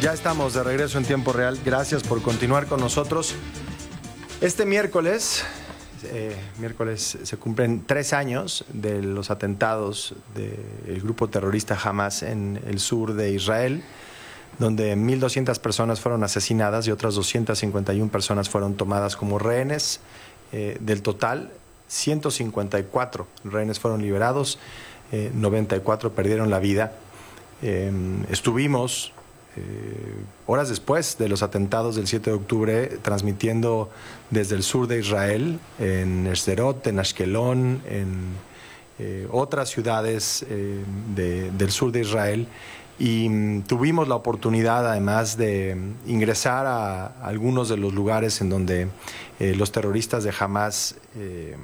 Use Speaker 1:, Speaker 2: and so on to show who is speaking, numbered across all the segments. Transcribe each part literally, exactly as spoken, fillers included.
Speaker 1: Ya estamos de regreso en tiempo real. Gracias por continuar con nosotros. Este miércoles, eh, miércoles se cumplen tres años de los atentados del grupo terrorista Hamas en el sur de Israel, donde mil doscientas personas fueron asesinadas y otras doscientas cincuenta y una personas fueron tomadas como rehenes. Eh, del total, ciento cincuenta y cuatro rehenes fueron liberados, eh, noventa y cuatro perdieron la vida. Eh, estuvimos Eh, horas después de los atentados del siete de octubre, transmitiendo desde el sur de Israel, en Sderot, en Ashkelon, en eh, otras ciudades eh, de, del sur de Israel, y mm, tuvimos la oportunidad además de mm, ingresar a, a algunos de los lugares en donde eh, los terroristas de Hamas eh,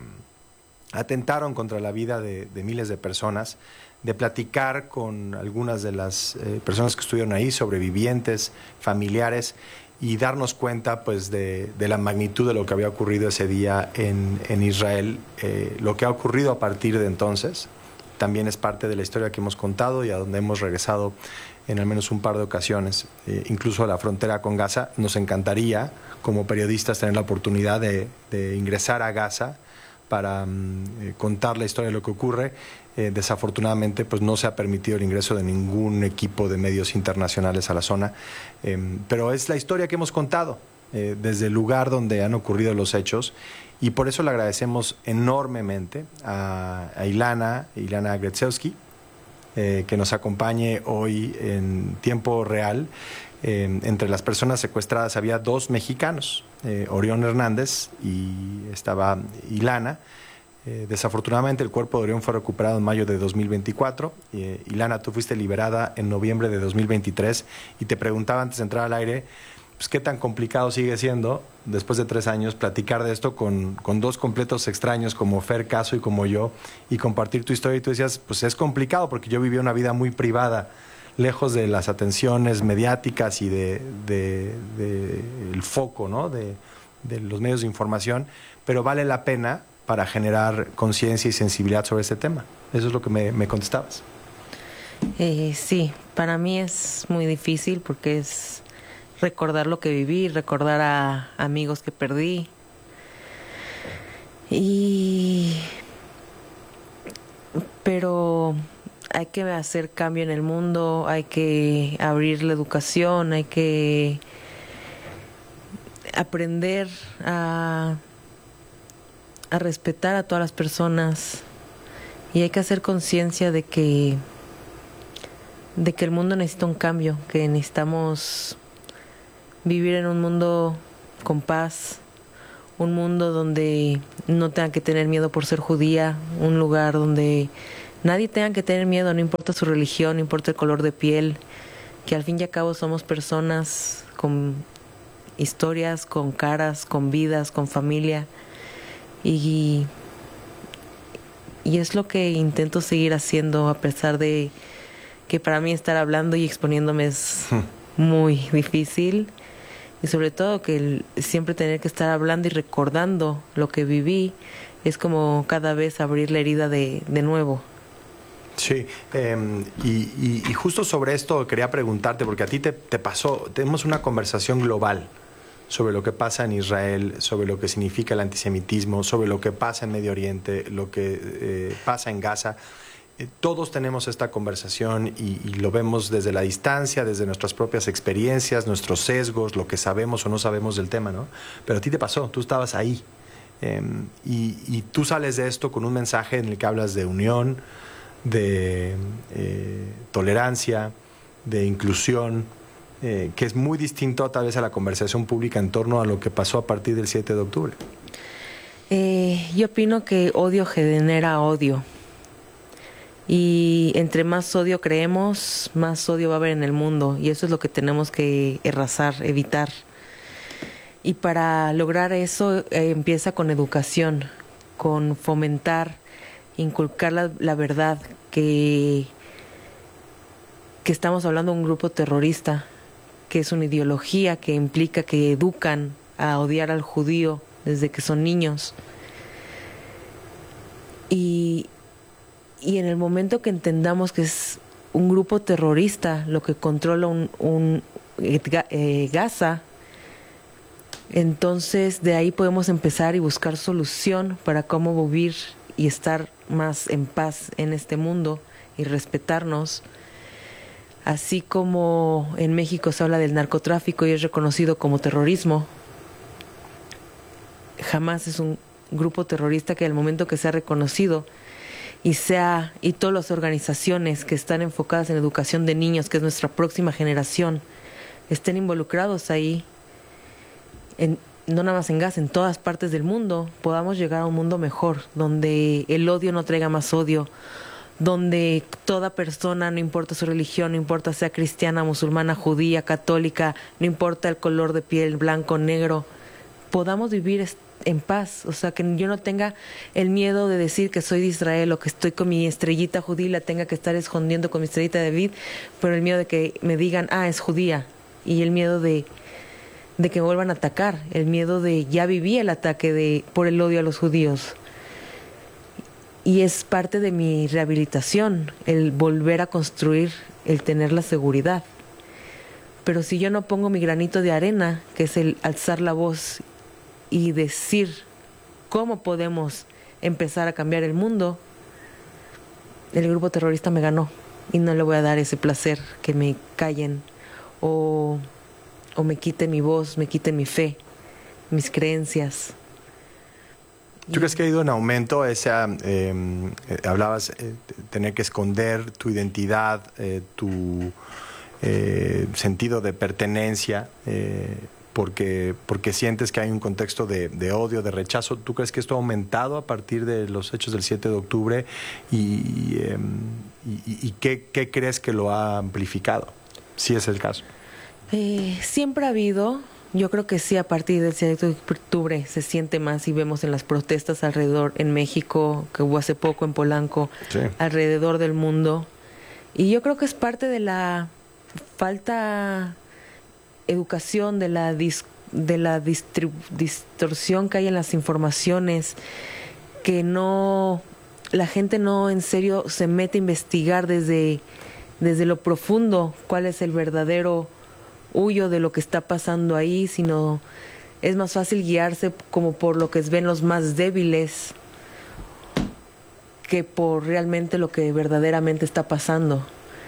Speaker 1: atentaron contra la vida de, de miles de personas, de platicar con algunas de las eh, personas que estuvieron ahí, sobrevivientes, familiares, y darnos cuenta pues de, de la magnitud de lo que había ocurrido ese día en, en Israel. Eh, lo que ha ocurrido a partir de entonces también es parte de la historia que hemos contado y a donde hemos regresado en al menos un par de ocasiones, eh, incluso a la frontera con Gaza. Nos encantaría, como periodistas, tener la oportunidad de, de ingresar a Gaza para um, eh, contar la historia de lo que ocurre. Eh, desafortunadamente, pues no se ha permitido el ingreso de ningún equipo de medios internacionales a la zona, eh, pero es la historia que hemos contado eh, desde el lugar donde han ocurrido los hechos, y por eso le agradecemos enormemente a, a Ilana, Ilana Gretzewski, eh, que nos acompañe hoy en tiempo real. Eh, entre las personas secuestradas había dos mexicanos, eh, Orión Hernández y estaba Ilana. Eh, desafortunadamente el cuerpo de Orión fue recuperado en mayo de dos mil veinticuatro. Eh, Ilana, tú fuiste liberada en noviembre de dos mil veintitrés, y te preguntaba antes de entrar al aire, pues qué tan complicado sigue siendo, después de tres años, platicar de esto con, con dos completos extraños como Fer Caso y como yo, y compartir tu historia. Y tú decías, pues es complicado porque yo viví una vida muy privada, lejos de las atenciones mediáticas y de, de, de el foco, ¿no?, de, de los medios de información, pero vale la pena para generar conciencia y sensibilidad sobre este tema. Eso es lo que me, me contestabas.
Speaker 2: Eh, sí, para mí es muy difícil porque es recordar lo que viví, recordar a amigos que perdí. Y... pero hay que hacer cambio en el mundo, hay que abrir la educación, hay que aprender a, a respetar a todas las personas, y hay que hacer conciencia de que de que el mundo necesita un cambio, que necesitamos vivir en un mundo con paz, un mundo donde no tengan que tener miedo por ser judía, un lugar donde nadie tenga que tener miedo, no importa su religión, no importa el color de piel, que al fin y al cabo somos personas con historias, con caras, con vidas, con familia, y, y es lo que intento seguir haciendo, a pesar de que para mí estar hablando y exponiéndome es muy difícil, y sobre todo que el, siempre tener que estar hablando y recordando lo que viví es como cada vez abrir la herida de, de nuevo.
Speaker 1: Sí, eh, y, y, y justo sobre esto quería preguntarte, porque a ti te, te pasó, tenemos una conversación global sobre lo que pasa en Israel, sobre lo que significa el antisemitismo, sobre lo que pasa en Medio Oriente, lo que eh, pasa en Gaza. Eh, todos tenemos esta conversación y, y lo vemos desde la distancia, desde nuestras propias experiencias, nuestros sesgos, lo que sabemos o no sabemos del tema, ¿no? Pero a ti te pasó, tú estabas ahí. Eh, y, y tú sales de esto con un mensaje en el que hablas de unión, de eh, tolerancia, de inclusión, eh, que es muy distinto tal vez a la conversación pública en torno a lo que pasó a partir del siete de octubre.
Speaker 2: Eh, yo opino que odio genera odio, y entre más odio creemos, más odio va a haber en el mundo, y eso es lo que tenemos que erradicar, evitar. Y para lograr eso eh, empieza con educación, con fomentar, inculcar la, la verdad, que, que estamos hablando de un grupo terrorista, que es una ideología que implica que educan a odiar al judío desde que son niños. Y, y en el momento que entendamos que es un grupo terrorista lo que controla un, un, eh, Gaza. Entonces de ahí podemos empezar y buscar solución para cómo vivir y estar más en paz en este mundo y respetarnos. Así como en México se habla del narcotráfico y es reconocido como terrorismo, Hamás es un grupo terrorista que al momento que sea reconocido y sea y todas las organizaciones que están enfocadas en educación de niños, que es nuestra próxima generación, estén involucrados ahí, en, no nada más en Gaza, en todas partes del mundo, podamos llegar a un mundo mejor, donde el odio no traiga más odio, donde toda persona, no importa su religión, no importa sea cristiana, musulmana, judía, católica, no importa el color de piel, blanco, negro, podamos vivir en paz. O sea, que yo no tenga el miedo de decir que soy de Israel o que estoy con mi estrellita judía y la tenga que estar escondiendo con mi estrellita de David, pero el miedo de que me digan, ah, es judía, y el miedo de, de que me vuelvan a atacar, el miedo de ya viví el ataque de por el odio a los judíos. Y es parte de mi rehabilitación, el volver a construir, el tener la seguridad. Pero si yo no pongo mi granito de arena, que es el alzar la voz y decir cómo podemos empezar a cambiar el mundo, el grupo terrorista me ganó y no le voy a dar ese placer que me callen o, o me quiten mi voz, me quiten mi fe, mis creencias.
Speaker 1: ¿Tú crees que ha ido en aumento esa, eh, eh, hablabas, eh, tener que esconder tu identidad, eh, tu eh, sentido de pertenencia, eh, porque, porque sientes que hay un contexto de, de odio, de rechazo? ¿Tú crees que esto ha aumentado a partir de los hechos del siete de octubre? ¿Y, eh, y, y qué, qué crees que lo ha amplificado, si es el caso?
Speaker 2: Eh, siempre ha habido... Yo creo que sí, a partir del siete de octubre se siente más y vemos en las protestas alrededor, en México, que hubo hace poco en Polanco, sí, alrededor del mundo. Y yo creo que es parte de la falta educación, de la, dis, de la distribu, distorsión que hay en las informaciones, que no, la gente no en serio se mete a investigar desde, desde lo profundo cuál es el verdadero huyo de lo que está pasando ahí, sino es más fácil guiarse como por lo que ven los más débiles que por realmente lo que verdaderamente está pasando.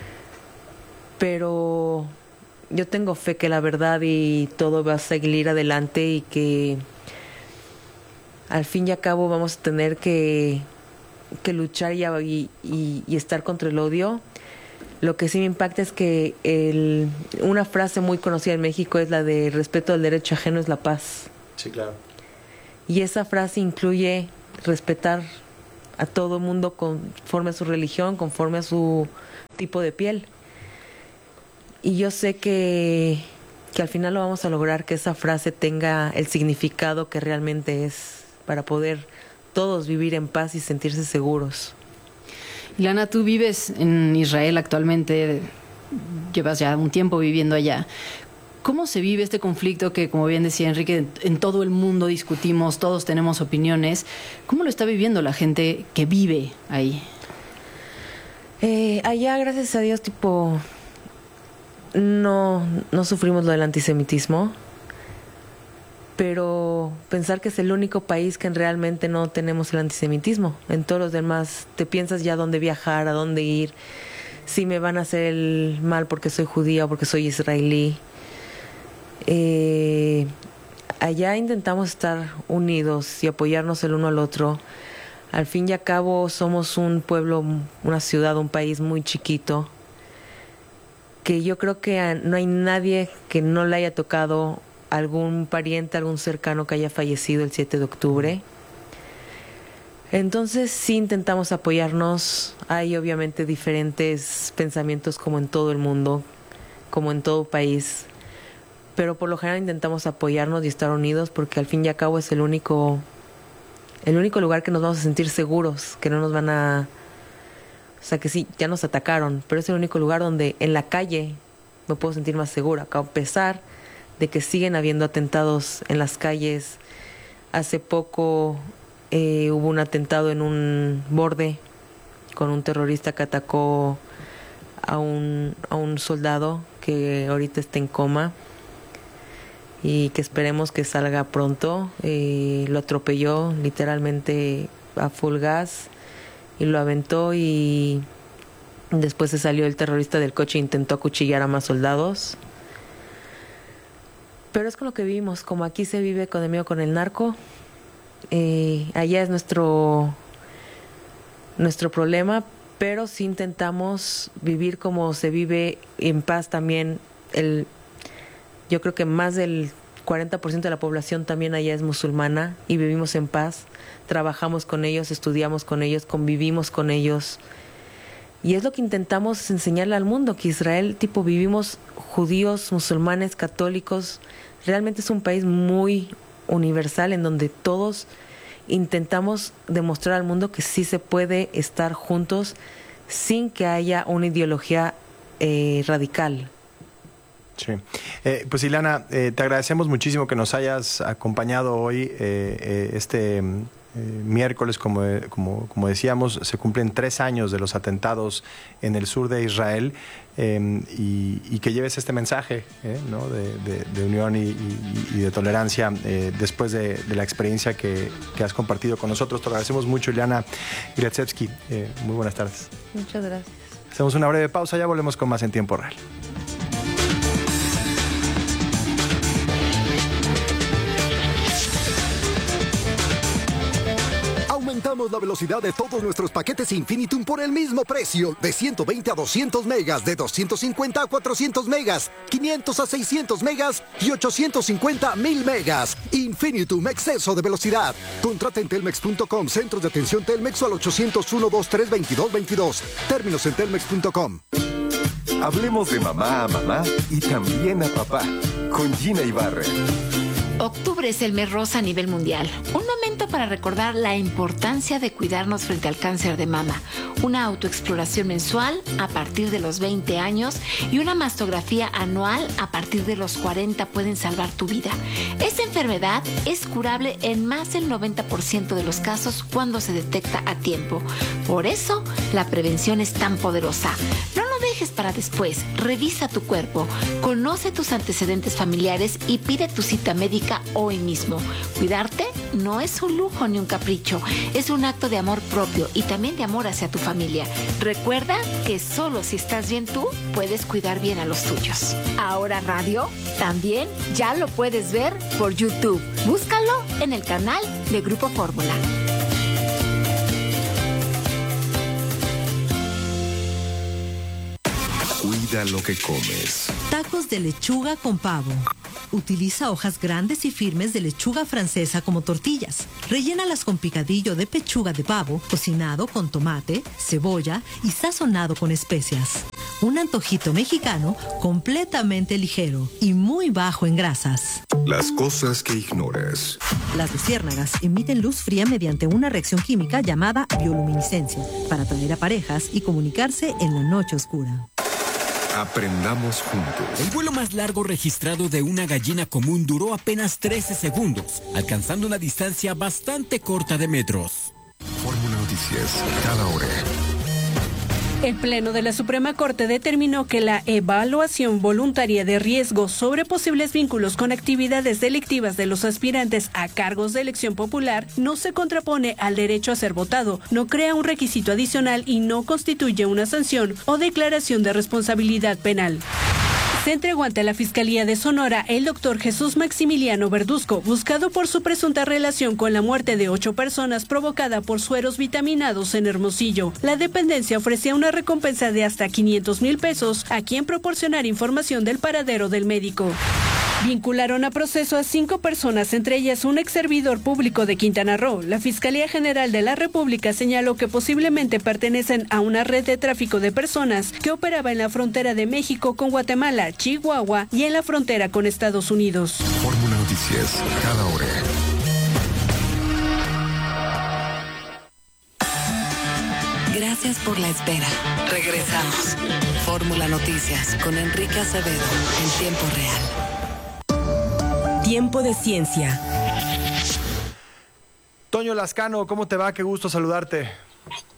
Speaker 2: Pero yo tengo fe que la verdad y todo va a seguir adelante y que al fin y al cabo vamos a tener que, que luchar y, y, y estar contra el odio. Lo que sí me impacta es que el, una frase muy conocida en México es la de respeto al derecho ajeno es la paz.
Speaker 1: Sí, claro.
Speaker 2: Y esa frase incluye respetar a todo el mundo conforme a su religión, conforme a su tipo de piel. Y yo sé que, que al final lo vamos a lograr, que esa frase tenga el significado que realmente es, para poder todos vivir en paz y sentirse seguros.
Speaker 3: Ilana, tú vives en Israel actualmente, llevas ya un tiempo viviendo allá. ¿Cómo se vive este conflicto que, como bien decía Enrique, en todo el mundo discutimos, todos tenemos opiniones? ¿Cómo lo está viviendo la gente que vive ahí?
Speaker 2: Eh, allá, gracias a Dios, tipo, no, no sufrimos lo del antisemitismo, pero pensar que es el único país que realmente no tenemos el antisemitismo. En todos los demás te piensas ya dónde viajar, a dónde ir, si me van a hacer el mal porque soy judía o porque soy israelí. Eh, allá intentamos estar unidos y apoyarnos el uno al otro. Al fin y al cabo somos un pueblo, una ciudad, un país muy chiquito, que yo creo que no hay nadie que no le haya tocado algún pariente, algún cercano que haya fallecido el siete de octubre. Entonces sí intentamos apoyarnos. Hay obviamente diferentes pensamientos como en todo el mundo, como en todo país, pero por lo general intentamos apoyarnos y estar unidos, porque al fin y al cabo es el único el único lugar que nos vamos a sentir seguros, que no nos van a... O sea, que sí, ya nos atacaron, pero es el único lugar donde en la calle me puedo sentir más segura, a pesar de que siguen habiendo atentados en las calles. Hace poco eh, hubo un atentado en un borde con un terrorista que atacó a un, a un soldado que ahorita está en coma y que esperemos que salga pronto. Eh, lo atropelló literalmente a full gas y lo aventó, y después se salió el terrorista del coche e intentó acuchillar a más soldados. Pero es con lo que vivimos, como aquí se vive con el miedo, con el narco. Eh, allá es nuestro, nuestro problema, pero sí intentamos vivir como se vive en paz también. El, yo creo que más del cuarenta por ciento de la población también allá es musulmana y vivimos en paz. Trabajamos con ellos, estudiamos con ellos, convivimos con ellos. Y es lo que intentamos enseñarle al mundo, que Israel, tipo, vivimos judíos, musulmanes, católicos. Realmente es un país muy universal en donde todos intentamos demostrar al mundo que sí se puede estar juntos sin que haya una ideología eh, radical.
Speaker 1: Sí. Eh, pues Ileana, eh, te agradecemos muchísimo que nos hayas acompañado hoy. Eh, eh, este eh, miércoles, como, como, como decíamos, se cumplen tres años de los atentados en el sur de Israel, eh, y, y que lleves este mensaje eh, ¿no? de, de, de unión y, y, y de tolerancia eh, después de, de la experiencia que, que has compartido con nosotros. Te agradecemos mucho, Ileana Gryazewski. Eh, muy buenas tardes.
Speaker 2: Muchas gracias.
Speaker 1: Hacemos una breve pausa, ya volvemos con más en tiempo real.
Speaker 4: Aumentamos la velocidad de todos nuestros paquetes Infinitum por el mismo precio, de ciento veinte a doscientos megas, de doscientos cincuenta a cuatrocientos megas, quinientos a seiscientos megas y ochocientos cincuenta a mil megas. Infinitum, exceso de velocidad. Contrata en telmex punto com, centros de atención Telmex, o al ochocientos uno, veintitrés, veintidós veintidós. Términos en telmex punto com.
Speaker 5: Hablemos de mamá a mamá y también a papá, con Gina Ibarra.
Speaker 6: Octubre es el mes rosa a nivel mundial. Un momento para recordar la importancia de cuidarnos frente al cáncer de mama. Una autoexploración mensual a partir de los veinte años y una mastografía anual a partir de los cuarenta pueden salvar tu vida. Esta enfermedad es curable en más del noventa por ciento de los casos cuando se detecta a tiempo. Por eso, la prevención es tan poderosa. No lo dejes para después. Revisa tu cuerpo, conoce tus antecedentes familiares y pide tu cita médica hoy mismo. Cuidarte no es un lujo ni un capricho, es un acto de amor propio y también de amor hacia tu familia. Recuerda que solo si estás bien tú, puedes cuidar bien a los tuyos. Ahora Radio también ya lo puedes ver por YouTube. Búscalo en el canal de Grupo Fórmula.
Speaker 5: Cuida lo que comes.
Speaker 7: Tacos de lechuga con pavo. Utiliza hojas grandes y firmes de lechuga francesa como tortillas. Rellénalas con picadillo de pechuga de pavo, cocinado con tomate, cebolla y sazonado con especias. Un antojito mexicano completamente ligero y muy bajo en grasas.
Speaker 5: Las cosas que ignoras.
Speaker 7: Las luciérnagas emiten luz fría mediante una reacción química llamada bioluminiscencia para atraer a parejas y comunicarse en la noche oscura.
Speaker 5: Aprendamos juntos.
Speaker 8: El vuelo más largo registrado de una gallina común duró apenas trece segundos, alcanzando una distancia bastante corta de metros.
Speaker 5: Fórmula Noticias, cada hora.
Speaker 9: El Pleno de la Suprema Corte determinó que la evaluación voluntaria de riesgo sobre posibles vínculos con actividades delictivas de los aspirantes a cargos de elección popular no se contrapone al derecho a ser votado, no crea un requisito adicional y no constituye una sanción o declaración de responsabilidad penal. Se entregó ante la Fiscalía de Sonora el doctor Jesús Maximiliano Verduzco, buscado por su presunta relación con la muerte de ocho personas provocada por sueros vitaminados en Hermosillo. La dependencia ofrecía una recompensa de hasta quinientos mil pesos a quien proporcionara información del paradero del médico. Vincularon a proceso a cinco personas, entre ellas un ex servidor público de Quintana Roo. La Fiscalía General de la República señaló que posiblemente pertenecen a una red de tráfico de personas que operaba en la frontera de México con Guatemala, Chihuahua y en la frontera con Estados Unidos.
Speaker 5: Fórmula Noticias, cada hora.
Speaker 10: Gracias por la espera. Regresamos. Fórmula Noticias con Enrique Acevedo en tiempo real.
Speaker 11: Tiempo de ciencia.
Speaker 1: Toño Lascano, ¿cómo te va? Qué gusto saludarte.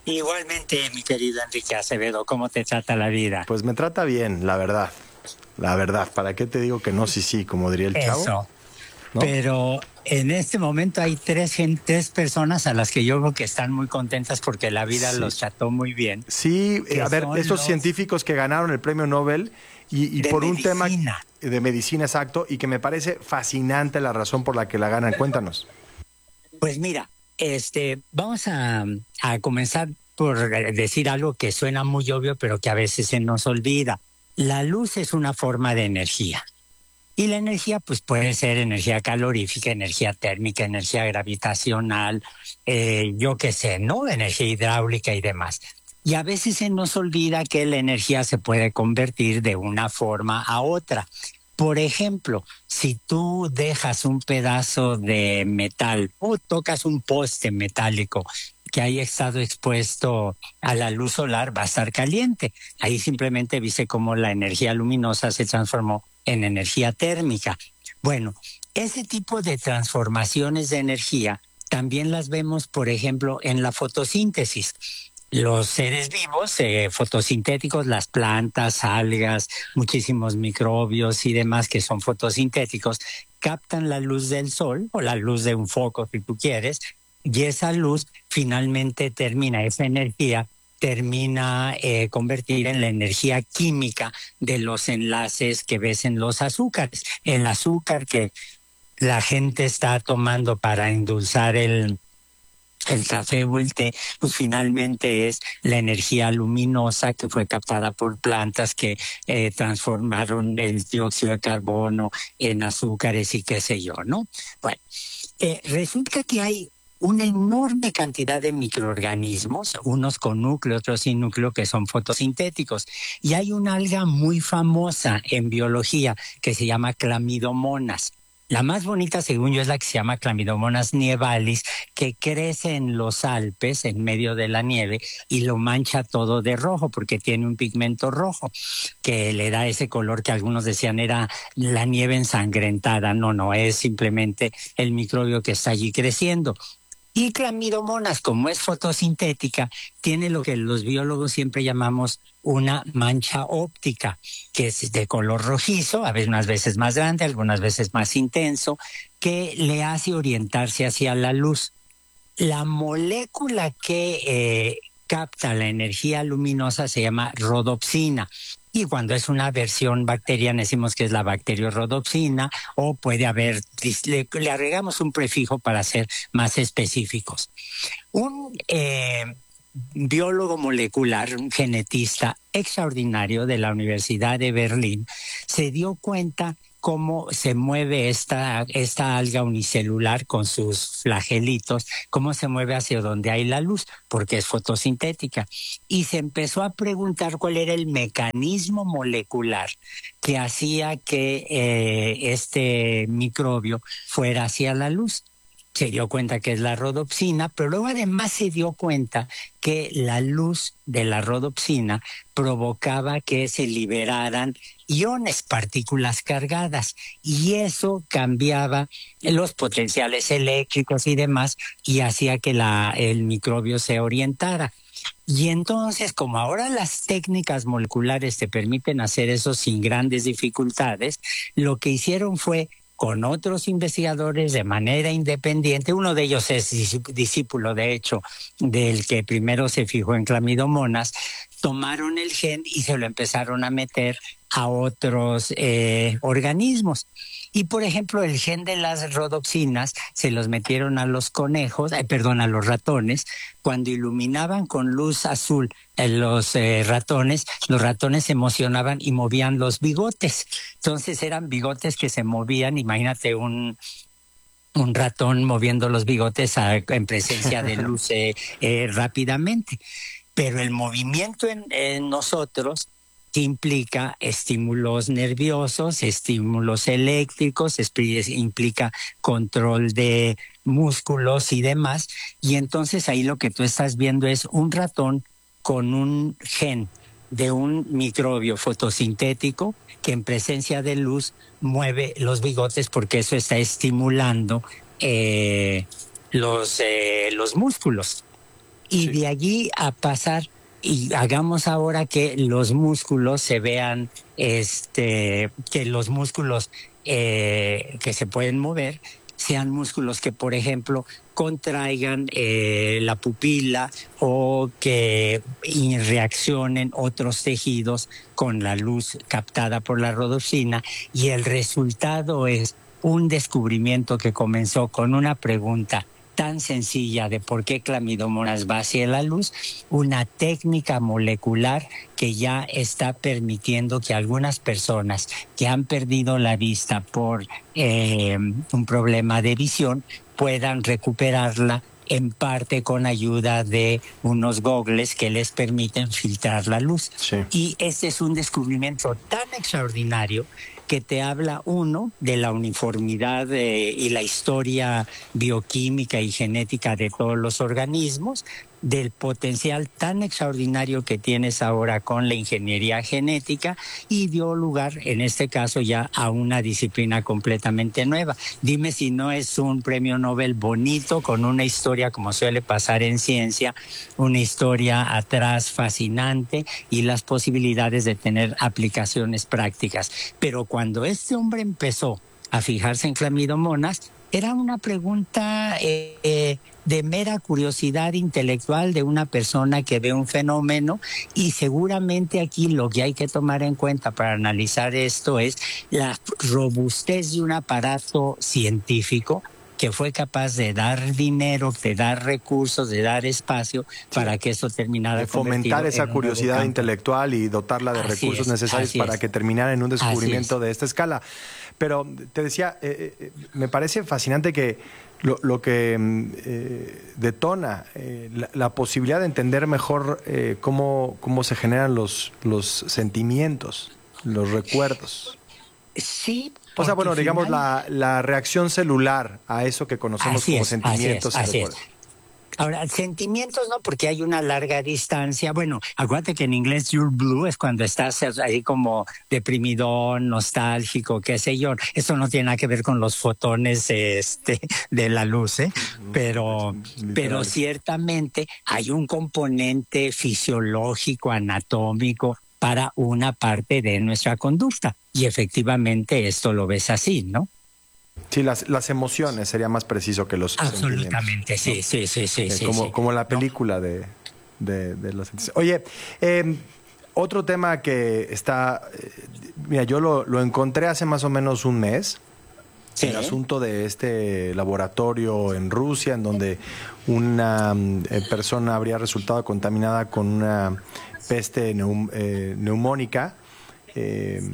Speaker 11: Igualmente, mi querido Enrique Acevedo, ¿cómo te trata la vida?
Speaker 1: Pues me trata bien, la verdad. La verdad, ¿para qué te digo que no, sí, sí, como diría el chavo?
Speaker 11: Eso.
Speaker 1: ¿No?
Speaker 11: Pero en este momento hay tres, tres personas a las que yo creo que están muy contentas porque la vida
Speaker 1: Sí.
Speaker 11: los trató muy bien.
Speaker 1: Sí, eh, a ver,
Speaker 11: son
Speaker 1: esos
Speaker 11: los-
Speaker 1: científicos que ganaron el premio Nobel y, y
Speaker 11: De
Speaker 1: por un tema
Speaker 11: medicina.
Speaker 1: de medicina, exacto, y que me parece fascinante la razón por la que la ganan. Cuéntanos.
Speaker 11: Pues mira, este, vamos a, a comenzar por decir algo que suena muy obvio, pero que a veces se nos olvida. La luz es una forma de energía. Y la energía, pues puede ser energía calorífica, energía térmica, energía gravitacional, eh, yo qué sé, ¿no? Energía hidráulica y demás. Y a veces se nos olvida que la energía se puede convertir de una forma a otra. Por ejemplo, si tú dejas un pedazo de metal o tocas un poste metálico que haya estado expuesto a la luz solar, va a estar caliente. Ahí simplemente viste cómo la energía luminosa se transformó en energía térmica. Bueno, ese tipo de transformaciones de energía también las vemos, por ejemplo, en la fotosíntesis. Los seres vivos, eh, fotosintéticos, las plantas, algas, muchísimos microbios y demás que son fotosintéticos, captan la luz del sol o la luz de un foco, si tú quieres, y esa luz finalmente termina, esa energía termina eh, convertir en la energía química de los enlaces que ves en los azúcares. El azúcar que la gente está tomando para endulzar el El café o el té, pues finalmente es la energía luminosa que fue captada por plantas que eh, transformaron el dióxido de carbono en azúcares y qué sé yo, ¿no? Bueno, eh, resulta que hay una enorme cantidad de microorganismos, unos con núcleo, otros sin núcleo, que son fotosintéticos. Y hay una alga muy famosa en biología que se llama Clamidomonas. La más bonita, según yo, es la que se llama Clamidomonas nievalis, que crece en los Alpes, en medio de la nieve, y lo mancha todo de rojo, porque tiene un pigmento rojo, que le da ese color que algunos decían era la nieve ensangrentada. No, no, es simplemente el microbio que está allí creciendo. Y Clamidomonas, como es fotosintética, tiene lo que los biólogos siempre llamamos una mancha óptica, que es de color rojizo, a veces unas veces más grande, algunas veces más intenso, que le hace orientarse hacia la luz. La molécula que eh, capta la energía luminosa se llama rodopsina. Y cuando es una versión bacteriana decimos que es la bacteriorrodopsina, o puede haber, le, le agregamos un prefijo para ser más específicos. Un eh, biólogo molecular, un genetista extraordinario de la Universidad de Berlín, se dio cuenta cómo se mueve esta, esta alga unicelular con sus flagelitos, cómo se mueve hacia donde hay la luz, porque es fotosintética. Y se empezó a preguntar cuál era el mecanismo molecular que hacía que eh, este microbio fuera hacia la luz. Se dio cuenta que es la rodopsina, pero luego además se dio cuenta que la luz de la rodopsina provocaba que se liberaran iones, partículas cargadas, y eso cambiaba los potenciales eléctricos y demás, y hacía que la, el microbio se orientara. Y entonces, como ahora las técnicas moleculares te permiten hacer eso sin grandes dificultades, lo que hicieron fue, con otros investigadores de manera independiente, uno de ellos es discípulo, de hecho, del que primero se fijó en Clamidomonas, tomaron el gen y se lo empezaron a meter a otros eh, organismos. Y, por ejemplo, el gen de las rodopsinas se los metieron a los conejos, eh, perdón, a los ratones. Cuando iluminaban con luz azul eh, los eh, ratones, los ratones se emocionaban y movían los bigotes. Entonces eran bigotes que se movían, imagínate un... un ratón moviendo los bigotes a, en presencia de luz eh, eh, rápidamente. Pero el movimiento en, en nosotros implica estímulos nerviosos, estímulos eléctricos, implica control de músculos y demás. Y entonces ahí lo que tú estás viendo es un ratón con un gen de un microbio fotosintético que en presencia de luz mueve los bigotes, porque eso está estimulando eh, los, eh, los músculos. Y sí. de allí a pasar, y hagamos ahora que los músculos se vean, este, que los músculos eh, que se pueden mover sean músculos que, por ejemplo, contraigan eh, la pupila o que reaccionen otros tejidos con la luz captada por la rodopsina, y el resultado es un descubrimiento que comenzó con una pregunta tan sencilla de por qué Clamidomonas va hacia la luz, una técnica molecular que ya está permitiendo que algunas personas que han perdido la vista por eh, un problema de visión puedan recuperarla, en parte con ayuda de unos gogles que les permiten filtrar la luz. Sí. Y este es un descubrimiento tan extraordinario que te habla, uno, de la uniformidad de, y la historia bioquímica y genética de todos los organismos, del potencial tan extraordinario que tienes ahora con la ingeniería genética, y dio lugar, en este caso, ya a una disciplina completamente nueva. Dime si no es un premio Nobel bonito, con una historia, como suele pasar en ciencia, una historia atrás fascinante y las posibilidades de tener aplicaciones prácticas. Pero cuando este hombre empezó a fijarse en Clamidomonas, era una pregunta eh, eh, de mera curiosidad intelectual de una persona que ve un fenómeno, y seguramente aquí lo que hay que tomar en cuenta para analizar esto es la robustez de un aparato científico que fue capaz de dar dinero, de dar recursos, de dar espacio para que eso terminara
Speaker 1: de fomentar esa curiosidad intelectual y dotarla de así recursos es, necesarios para es. que terminara en un descubrimiento de esta escala. Pero te decía, eh, eh, me parece fascinante que lo, lo que eh, detona eh, la, la posibilidad de entender mejor eh, cómo, cómo se generan los, los sentimientos, los recuerdos.
Speaker 11: Sí.
Speaker 1: O sea, bueno, digamos, final... la, la reacción celular a eso que conocemos
Speaker 11: así
Speaker 1: como
Speaker 11: es,
Speaker 1: sentimientos
Speaker 11: así es,
Speaker 1: y
Speaker 11: así
Speaker 1: recuerdos.
Speaker 11: Es. Ahora, sentimientos no, porque hay una larga distancia. Bueno, acuérdate que en inglés you're blue es cuando estás ahí como deprimidón, nostálgico, qué sé yo. Eso no tiene nada que ver con los fotones este, de la luz, ¿eh? Pero, pero ciertamente hay un componente fisiológico, anatómico, para una parte de nuestra conducta. Y efectivamente esto lo ves así, ¿no?
Speaker 1: Sí, las, las emociones sería más preciso que los
Speaker 11: absolutamente, sí, ¿no? sí, sí, sí,
Speaker 1: eh,
Speaker 11: sí,
Speaker 1: como,
Speaker 11: sí.
Speaker 1: como la película no. de, de, de los... Oye, eh, otro tema que está... Eh, mira, yo lo, lo encontré hace más o menos un mes. Sí. El asunto de este laboratorio en Rusia, en donde una eh, persona habría resultado contaminada con una peste neum, eh, neumónica. Eh,